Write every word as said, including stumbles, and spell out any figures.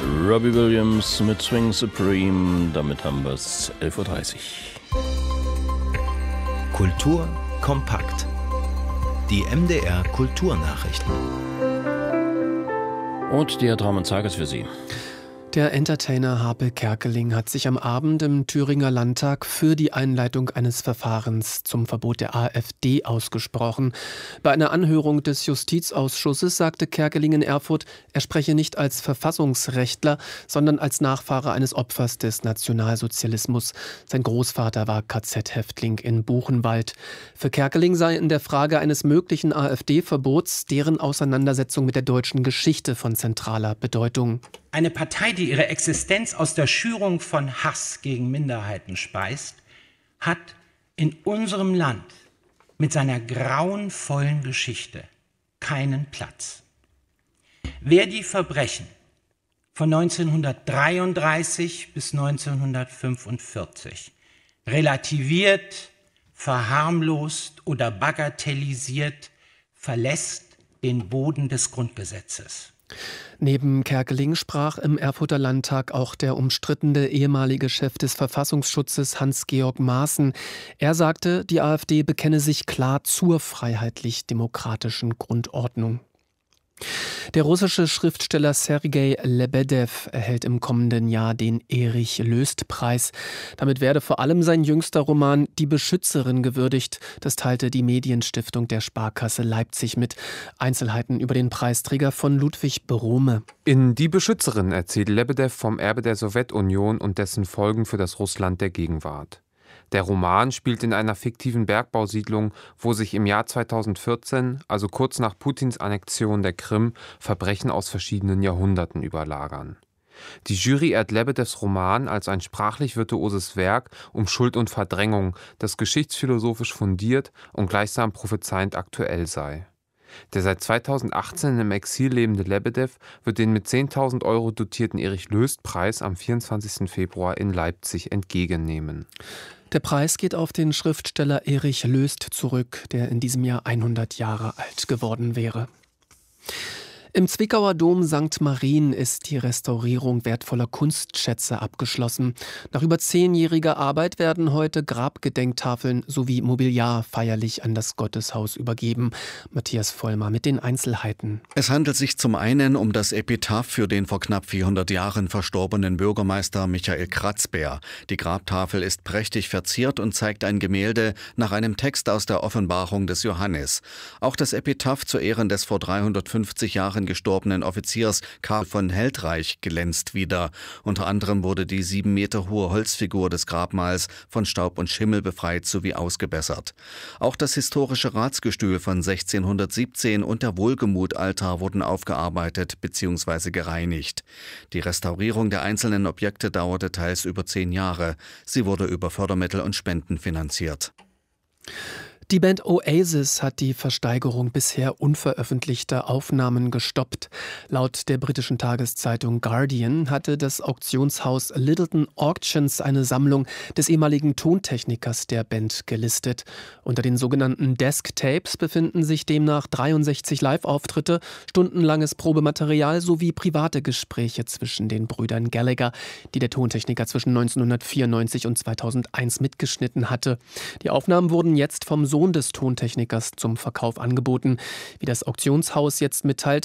Robbie Williams mit Swing Supreme, damit haben wir es elf Uhr dreißig. Kultur kompakt. Die M D R Kulturnachrichten. Und der Traum und Tages für Sie. Der Entertainer Harpe Kerkeling hat sich am Abend im Thüringer Landtag für die Einleitung eines Verfahrens zum Verbot der AfD ausgesprochen. Bei einer Anhörung des Justizausschusses sagte Kerkeling in Erfurt, er spreche nicht als Verfassungsrechtler, sondern als Nachfahre eines Opfers des Nationalsozialismus. Sein Großvater war K Z-Häftling in Buchenwald. Für Kerkeling sei in der Frage eines möglichen AfD-Verbots deren Auseinandersetzung mit der deutschen Geschichte von zentraler Bedeutung. Eine Partei, die ihre Existenz aus der Schürung von Hass gegen Minderheiten speist, hat in unserem Land mit seiner grauenvollen Geschichte keinen Platz. Wer die Verbrechen von neunzehnhundertdreiunddreißig bis neunzehnhundertfünfundvierzig relativiert, verharmlost oder bagatellisiert, verlässt den Boden des Grundgesetzes. Neben Kerkeling sprach im Erfurter Landtag auch der umstrittene ehemalige Chef des Verfassungsschutzes Hans-Georg Maaßen. Er sagte, die AfD bekenne sich klar zur freiheitlich-demokratischen Grundordnung. Der russische Schriftsteller Sergei Lebedew erhält im kommenden Jahr den Erich-Löst-Preis. Damit werde vor allem sein jüngster Roman Die Beschützerin gewürdigt. Das teilte die Medienstiftung der Sparkasse Leipzig mit. Einzelheiten über den Preisträger von Ludwig Brome. In Die Beschützerin erzählt Lebedew vom Erbe der Sowjetunion und dessen Folgen für das Russland der Gegenwart. Der Roman spielt in einer fiktiven Bergbausiedlung, wo sich im Jahr zweitausendvierzehn, also kurz nach Putins Annexion der Krim, Verbrechen aus verschiedenen Jahrhunderten überlagern. Die Jury ehrt Lebedews Roman als ein sprachlich virtuoses Werk um Schuld und Verdrängung, das geschichtsphilosophisch fundiert und gleichsam prophezeiend aktuell sei. Der seit zweitausendachtzehn im Exil lebende Lebedew wird den mit zehntausend Euro dotierten Erich-Löst-Preis am vierundzwanzigsten Februar in Leipzig entgegennehmen. Der Preis geht auf den Schriftsteller Erich Löst zurück, der in diesem Jahr hundert Jahre alt geworden wäre. Im Zwickauer Dom Sankt Marien ist die Restaurierung wertvoller Kunstschätze abgeschlossen. Nach über zehnjähriger Arbeit werden heute Grabgedenktafeln sowie Mobiliar feierlich an das Gotteshaus übergeben. Matthias Vollmer mit den Einzelheiten. Es handelt sich zum einen um das Epitaph für den vor knapp vierhundert Jahren verstorbenen Bürgermeister Michael Kratzbär. Die Grabtafel ist prächtig verziert und zeigt ein Gemälde nach einem Text aus der Offenbarung des Johannes. Auch das Epitaph zu Ehren des vor dreihundertfünfzig Jahren gestorbenen Offiziers Karl von Heldreich glänzt wieder. Unter anderem wurde die sieben Meter hohe Holzfigur des Grabmals von Staub und Schimmel befreit sowie ausgebessert. Auch das historische Ratsgestühl von sechzehnhundertsiebzehn und der Wohlgemutaltar wurden aufgearbeitet bzw. gereinigt. Die Restaurierung der einzelnen Objekte dauerte teils über zehn Jahre. Sie wurde über Fördermittel und Spenden finanziert. Die Band Oasis hat die Versteigerung bisher unveröffentlichter Aufnahmen gestoppt. Laut der britischen Tageszeitung Guardian hatte das Auktionshaus Littleton Auctions eine Sammlung des ehemaligen Tontechnikers der Band gelistet. Unter den sogenannten Desk Tapes befinden sich demnach dreiundsechzig Live-Auftritte, stundenlanges Probematerial sowie private Gespräche zwischen den Brüdern Gallagher, die der Tontechniker zwischen neunzehnhundertvierundneunzig und zweitausendeins mitgeschnitten hatte. Die Aufnahmen wurden jetzt vom Sohn des Tontechnikers zum Verkauf angeboten. Wie das Auktionshaus jetzt mitteilt,